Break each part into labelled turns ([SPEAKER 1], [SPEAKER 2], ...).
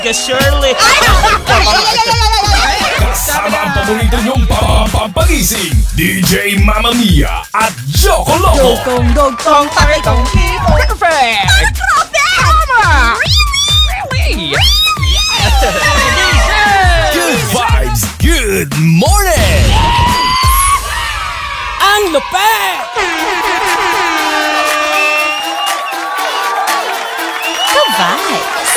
[SPEAKER 1] Shirley.
[SPEAKER 2] Kasama ang paborito niyong pampagising, DJ Mama Mia at Joko Loco.
[SPEAKER 1] Dugtong, takitong, perfect. Tama. Really?
[SPEAKER 2] Good vibes, good morning.
[SPEAKER 1] Ang lupet.
[SPEAKER 3] Vibes.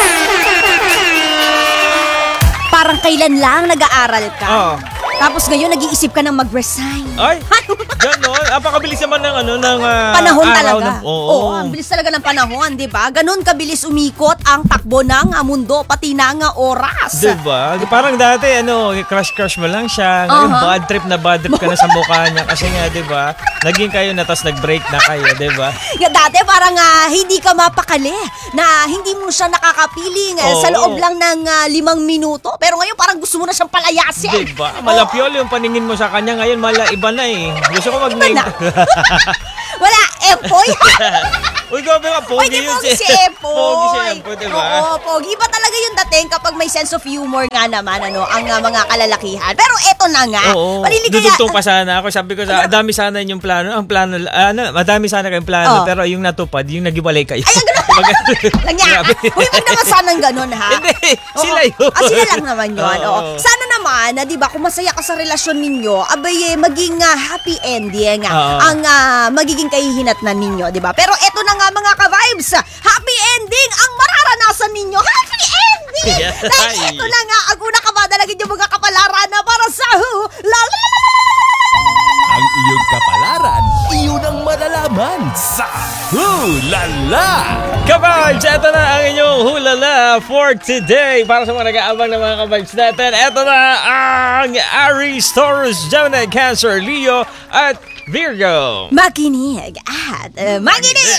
[SPEAKER 3] Parang kailan lang nag-aaral ka.
[SPEAKER 1] Oo.
[SPEAKER 3] Tapos ngayon nag-iisip ka ng mag-resign.
[SPEAKER 1] Ay, gano'n. Apakabilis naman ng
[SPEAKER 3] Panahon
[SPEAKER 1] araw
[SPEAKER 3] talaga. Oo, ang bilis talaga ng panahon, di ba? Ganon kabilis umikot ang takbo ng mundo, pati na nga oras.
[SPEAKER 1] Diba? Parang dati, crush mo lang siya. Ngayon, bad trip ka na sa mukha niya. Kasi nga, diba? Naging kayo na, tapos nag-break na kayo, diba?
[SPEAKER 3] Dati parang hindi ka mapakali na hindi mo siya nakakapiling sa loob lang ng 5 minuto. Pero ngayon parang gusto mo na siyang palayasin.
[SPEAKER 1] Diba? Malapyol yung paningin mo sa kanya. Ngayon, iba na eh. Gusto ko mag-name.
[SPEAKER 3] Wala, Empoy.
[SPEAKER 1] Uy, gabi nga, pogi yun
[SPEAKER 3] si Empoy.
[SPEAKER 1] Pogi si Empoy, diba?
[SPEAKER 3] Oo, pogi. Iba talaga yung dating kapag may sense of humor nga naman, ang mga kalalakihan. Pero eto na nga.
[SPEAKER 1] Oo, dudugtong pa sana ako. Sabi ko, dami sana yung plano. Ang plano, madami sana kayong plano. Pero yung natupad, yung nagibalay kayo.
[SPEAKER 3] Ay, gano'n. Uy, wag naman sanang gano'n, ha?
[SPEAKER 1] Hindi, sila yun.
[SPEAKER 3] Sila lang naman yun. Oo. Sana naman, di ba, kung masaya ka sa relasyon ninyo, abay, maging happy ending ang magiging kahihinatnan ninyo, di ba? Pero eto na nga mga ka-vibes, happy ending ang mararanasan ninyo. Happy ending!
[SPEAKER 1] Yes.
[SPEAKER 3] Dahil eto na nga, ang una kamadalagin yung mga kapalaran na para sa
[SPEAKER 2] Ang iyong kapalaran, iyon ang malalaman sa Hulala.
[SPEAKER 1] Ka-vibes, eto na ang inyong hulala for today. Para sa mga nag-aabang ng mga ka-vibes natin, eto na ang Aries, Taurus, Gemini, Cancer, Leo, at Virgo.
[SPEAKER 3] Makinig at makinig!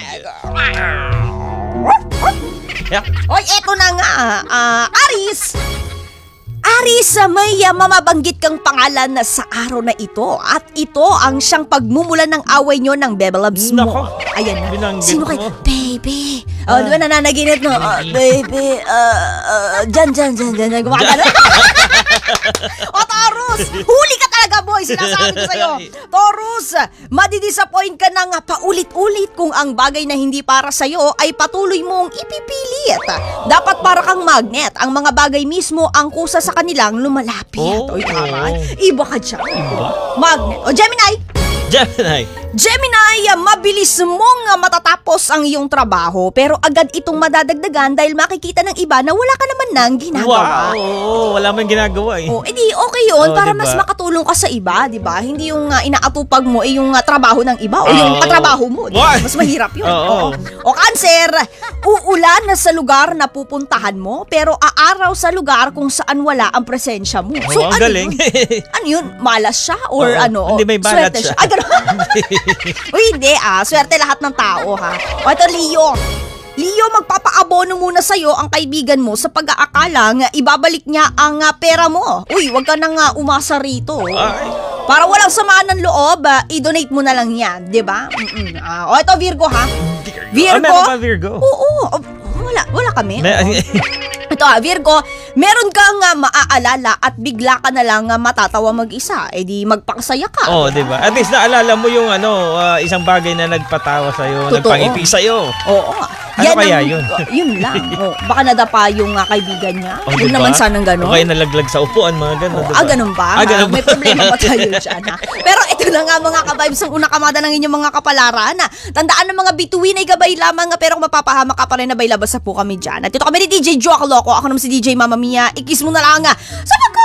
[SPEAKER 1] Yeah.
[SPEAKER 3] Oy, eto na nga, Aris! Aris, may mamabanggit kang pangalan sa araw na ito at ito ang siyang pagmumulan ng away nyo ng bebelabs mo.
[SPEAKER 1] Nako,
[SPEAKER 3] ayan na.
[SPEAKER 1] binanggit
[SPEAKER 3] Sino
[SPEAKER 1] mo.
[SPEAKER 3] kayo? Baby. Di ba nananaginip no? Baby, dyan. Gumagana. O, Taurus, huli ka talaga, boy. Sinasabi ko sa'yo. Taurus, madidisappoint ka nang paulit-ulit kung ang bagay na hindi para sa'yo ay patuloy mong ipipilit. Dapat para kang magnet. Ang mga bagay mismo ang kusa sa kanilang lumalapit.
[SPEAKER 1] Oh.
[SPEAKER 3] Oy, tama. Iba ka dyan. Magnet. O, Gemini, mabilis mong matatapos ang iyong trabaho pero agad itong madadagdagan dahil makikita ng iba na wala ka naman nang ginagawa.
[SPEAKER 1] Wow, wala man ginagawa eh.
[SPEAKER 3] Edi okay yun para
[SPEAKER 1] diba?
[SPEAKER 3] mas makatulong ka sa iba, di ba? Hindi yung inaatupag mo yung trabaho ng iba o yung katrabaho mo. Diba? Mas mahirap yun. O Cancer, uulan na sa lugar na pupuntahan mo pero aaraw sa lugar kung saan wala ang presensya mo. So
[SPEAKER 1] ang galing.
[SPEAKER 3] Ano yun? Malas siya? Or
[SPEAKER 1] Hindi, may balat
[SPEAKER 3] swerte
[SPEAKER 1] siya.
[SPEAKER 3] Ay, gano'n. Uy, hindi swerte lahat ng tao, ha? O ito, Leo, magpapaabono muna sa'yo ang kaibigan mo sa pag-aakalang ibabalik niya ang pera mo. Uy, wag ka nang umasa rito.
[SPEAKER 1] Ay.
[SPEAKER 3] Para walang samaan ng loob, i-donate mo na lang yan, di ba? O ito, Virgo, ha? Virgo?
[SPEAKER 1] Meron ba Virgo?
[SPEAKER 3] Oo. Wala kami. Ito Virgo, meron kang maaalala at bigla ka na lang matatawa mag-isa. Di magpakasaya ka.
[SPEAKER 1] Diba? At least naalala mo yung isang bagay na nagpatawa sa'yo,
[SPEAKER 3] Totoo.
[SPEAKER 1] nagpangiti sa'yo.
[SPEAKER 3] Oo.
[SPEAKER 1] Ano kaya yun?
[SPEAKER 3] Yun lang. Baka nadapa yung kaibigan niya. Yun
[SPEAKER 1] Diba?
[SPEAKER 3] naman sanang gano'n.
[SPEAKER 1] O kaya nalaglag sa upuan, mga gano'n. Diba?
[SPEAKER 3] Ganun ba?
[SPEAKER 1] Ganun ba?
[SPEAKER 3] May problema ba tayo dyan, ha? Pero ito na nga mga ka-vibes, ang una kamada ng inyong mga kapalaran. Tandaan ng mga bituin ay gabay lamang, pero kung mapapahamak ka pa rin, nabay labas sa po kami dyan. At ito kami ni DJ Joko Loco. Ako naman si DJ Mama Mia. Ikis mo na lang sa pagko!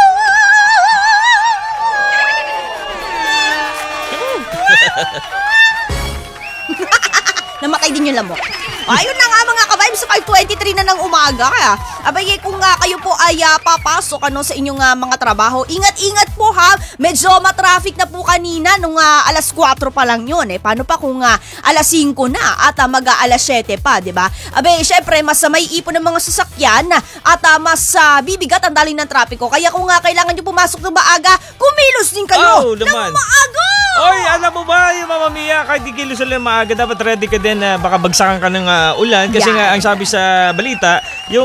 [SPEAKER 3] Namatay din yung lamok. Ayun na nga mga ka-vibes, 5:23 na ng umaga. Abay, kung kayo po ay papasok sa inyong mga trabaho, ingat-ingat po ha. Medyo matraffic na po kanina nung alas 4 pa lang yun. Paano pa kung alas 5 na at mag-alas 7 pa, di ba? Abay, syempre, mas may ipon ng mga sasakyan at mas bibigat ang daloy ng trapiko. Kaya kung kailangan nyo pumasok ng maaga, kumilos din kayo ng maaga!
[SPEAKER 1] Oy, alam mo ba yung Mama Mia, kahit di kilos ulit maaga, dapat ready ka din na baka bagsakan ka ng ulan. Kasi nga, ang sabi sa balita, yung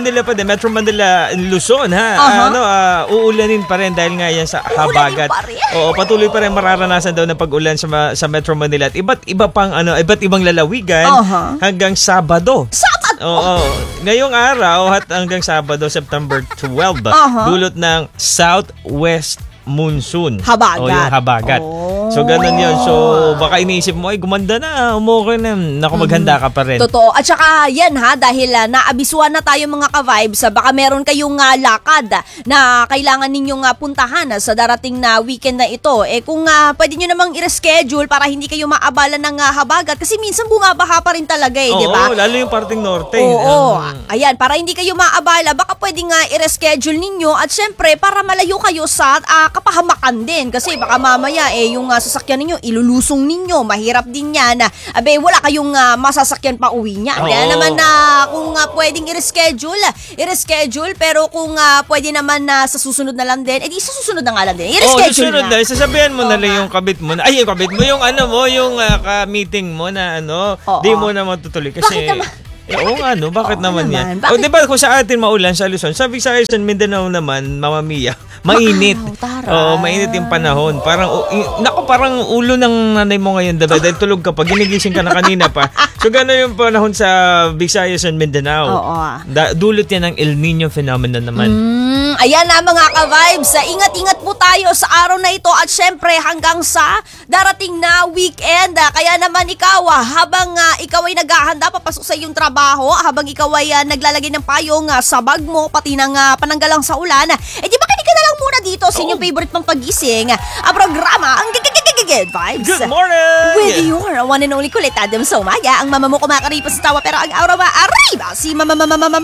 [SPEAKER 1] Manila pa din, Metro Manila, Luzon ha. Uulanin pa rin dahil nga yan sa habagat.
[SPEAKER 3] Pa rin.
[SPEAKER 1] Oo, patuloy pa rin mararanasan daw ng pag-ulan sa Metro Manila at iba't ibang lalawigan hanggang Sabado. Oo. Ngayong araw hanggang Sabado, September 12, dulot ng southwest monsoon.
[SPEAKER 3] Habagat.
[SPEAKER 1] O yung habagat. So, ganun yun. So, baka iniisip mo, ay, gumanda na, umukay na. Naku, maghanda ka pa rin.
[SPEAKER 3] Totoo. At saka, yan ha, dahil naabisuan na tayo mga ka-vibes, baka meron kayong lakad na kailangan ninyong puntahan sa darating na weekend na ito. Kung pwede nyo namang i-reschedule para hindi kayo maabala ng habagat. Kasi minsan bumabaha pa rin talaga di ba?
[SPEAKER 1] Oo, lalo yung parting norte.
[SPEAKER 3] Oo. Ayan, para hindi kayo maabala, baka pwede nga i-reschedule ninyo at syempre, para malayo kayo sa kapahamakan din. Kasi baka mamaya yung sasakyan ninyo, ilulusong ninyo. Mahirap din yan. Wala kayong masasakyan pa uwi niya. Kaya naman kung pwedeng i-reschedule, pero kung pwede naman sa susunod na lang din, edi sa susunod na nga lang din. I-reschedule
[SPEAKER 1] susunod na. Sasabihan mo na lang yung kabit mo na, yung kabit mo, yung yung meeting mo na di mo na matutuloy. Kasi,
[SPEAKER 3] bakit naman?
[SPEAKER 1] Oo nga, bakit naman yan?
[SPEAKER 3] Bakit?
[SPEAKER 1] Diba kung sa atin maulan sa Luzon, sa Visayas and Mindanao naman, Mama Mia, mainit. Mainit yung panahon. Parang ulo ng nanay mo ngayon, diba? Dahil tulog ka pa, ginigising ka na kanina pa. So, gano'n yung panahon sa Visayas and Mindanao. Dulot yan ng El Nino phenomenon naman.
[SPEAKER 3] Ayan na mga ka-vibes, ingat-ingat po tayo sa araw na ito at syempre hanggang sa darating na weekend. Kaya naman ikaw, habang ikaw ay naghahanda papasok sa iyong trabaho, habang ikaw ay naglalagay ng payong sa bag mo, pati ng pananggalang sa ulan, di ba ka na lang muna dito sa inyong favorite pang pagising, programa, ang Good Vibes.
[SPEAKER 1] Good morning!
[SPEAKER 3] With your one and only kulit, Adam Somaya, ang mama mo kumakaripas sa tawa pero ang aura arriba, si Mama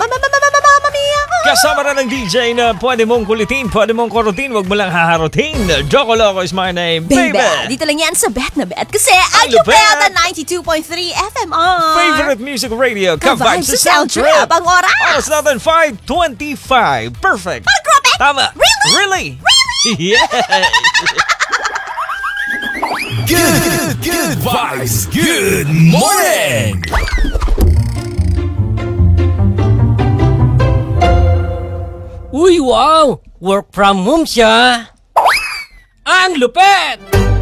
[SPEAKER 3] Mia.
[SPEAKER 1] Kasama na ng DJ na pwede mong kulitin, pwede mong korotin, wag mo lang haharutin. Joko Loco is my name, baby!
[SPEAKER 3] Dito lang yan sa Bet na Bet kasi ang Lupeta 92.3 FM
[SPEAKER 1] Favorite music radio, Ka-Vibes sa Sound Trip.
[SPEAKER 3] Ang oras!
[SPEAKER 1] Oras natin 5:25. Perfect!
[SPEAKER 3] Grabe!
[SPEAKER 1] Tama! Really? Yeah!
[SPEAKER 2] Good vibes. Good morning.
[SPEAKER 4] Uy, wow! Work from home siya! Ang lupet!